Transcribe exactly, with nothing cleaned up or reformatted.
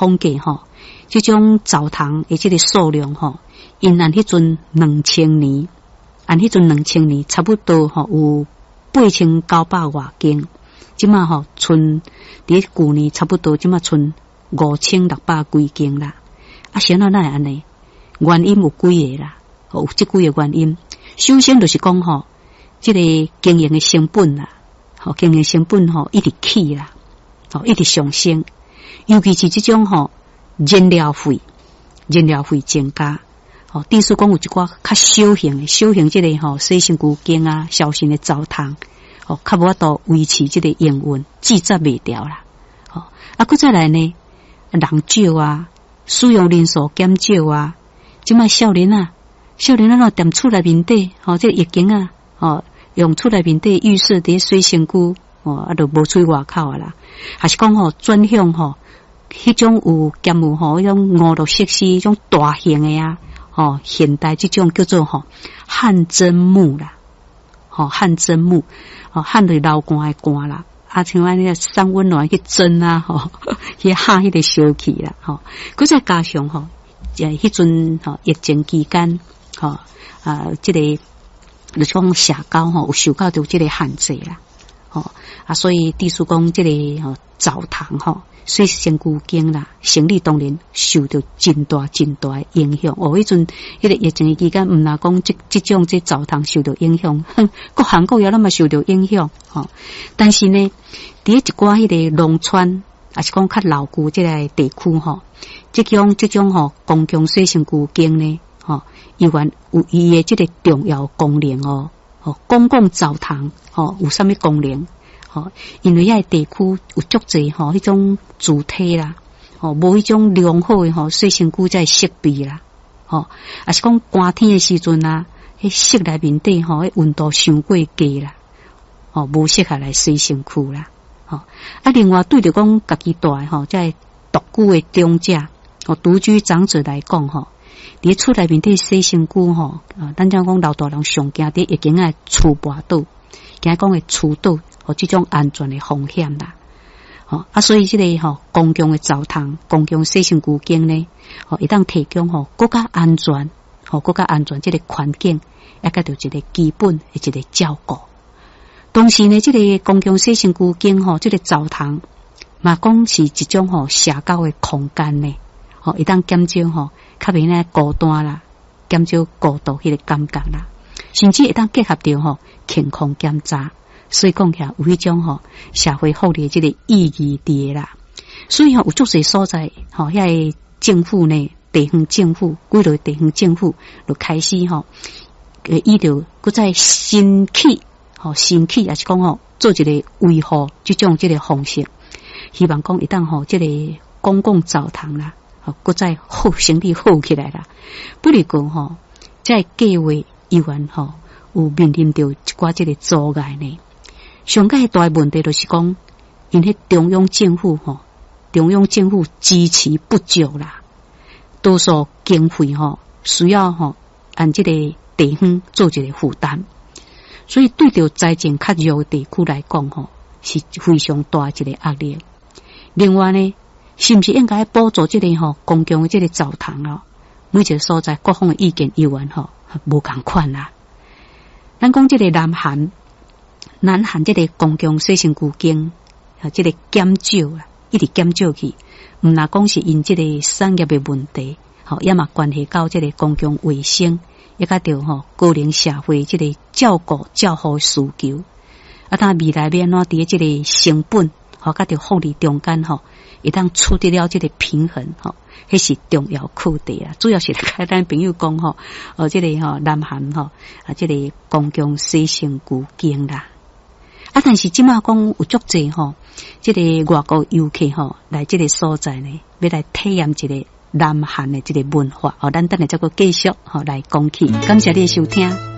统计吼，这种澡堂的这个数量吼，因按迄阵两千年，按迄阵两千年差不多吼有八千九百外间，即马吼剩伫旧年差不多即马剩五千六百几间啦。啊，谁哪会安尼？原因有几个啦，有即几个原因。首先就是讲吼，这个经营的成本啦，吼经营成本吼一直起啦，吼一直上升，尤其是这种吼燃料费，燃料费增加，吼，电视讲有一寡较小型的、小型这个吼洗身躯间啊、小型的澡堂，吼，较无法度维持这个营运，制作袂掉啦，吼，啊，搁再来呢，人少啊，使用人数减少啊，即卖少年啊。少年咱踮厝内面底，吼，这疫情啊，吼，用厝内面底浴室伫洗身躯，哦，啊，就无出外口啊啦。还是讲吼，转向吼，迄种有兼有吼，迄种娱乐设施，迄种大型的啊，吼，现代这种叫做吼汗蒸木啦，吼汗蒸木，吼汗对流汗的汗啦，啊，像安尼散温暖去蒸啊，吼，去哈迄个烧气啦，吼，佮再加上吼，诶，迄阵吼疫情期间。吼啊，这个就讲社交吼有受到着这个限制啦，吼啊，所以地叔讲这个吼澡堂吼洗身躯间啦，生理当然受到真大真大的影响。哦，迄阵迄个疫情的期间，毋若讲即即种这澡堂受到影响，哼，各行各业那么受到影响，吼。但是呢，伫一寡迄个农村，还是讲较老旧即个地区吼，即种即种吼公共洗身躯间呢。吼，伊原有伊诶即个重要功能哦，吼，公共澡堂吼有啥物功能？吼，因为遐地区有足侪吼，迄种主体啦，吼，无迄种良好诶吼洗身躯在设备啦，吼，也是讲寒天诶时阵啊，迄室内面底吼，迄温度伤过低啦，吼，无适合来洗身躯啦，吼，啊，另外对着讲家己住诶吼，即个独居诶长者，吼，独居长者来讲吼。伫厝内面底洗身躯吼，啊，咱讲讲老大人上惊伫疫情啊厝跋倒，惊讲会厝倒，吼，即种安全的风险啦，吼啊，所以即个吼公共的澡堂、公共洗身躯间呢，吼，会当提供吼更加安全，吼更加安全即个环境，也甲着一个基本的一个照顾。同时呢，即个公共洗身躯间吼，即个澡堂嘛讲是一种吼社交的空间呢，吼，会当减少吼。较免咧孤单啦，减少孤独迄个感觉啦，甚至会当结合着吼健康检查，所以讲起来有迄种吼社会福利即个意义伫啦。所以吼有足侪所在吼，遐个政府呢，地方政府，几落地方政府就开始吼，呃，伊着搁再新起吼新起，也是讲吼做一个维护即种即个方式，希望讲会当吼即个公共澡堂啦。吼，搁再好生理好起来啦。不如讲吼，在计划以外吼，有面临着一寡即个阻碍呢。上个大问题就是讲，因迄中央政府吼，中央政府支持不足啦，多数经费吼需要吼按即个地方做一个负担，所以对着财政较弱地区来讲吼，是非常大一个压力。另外呢。是毋是应该补助这个吼公共的这个澡堂哦？每一个所在各方的意见意愿吼无共款啦。咱讲这个南韩，南韩这个公共洗身躯间啊，这个减少啊，一直减少去。毋若讲是因这个产业的问题，吼，也嘛关系到这个公共卫生，也甲着吼个人社会这个照顾照护需求。啊，当未来要安怎伫这个成本吼甲着福利中间吼。会当处理了这个平衡吼，迄是重要课题啊。主要是甲咱朋友讲吼，哦，这个吼南韩吼啊，这个公共洗身躯间啦。啊，但是即马讲有足济吼，这个外国游客吼来这个所在呢，要来体验一个南韩的这个文化。哦，咱等下再个继续吼来讲起。感谢你的收听。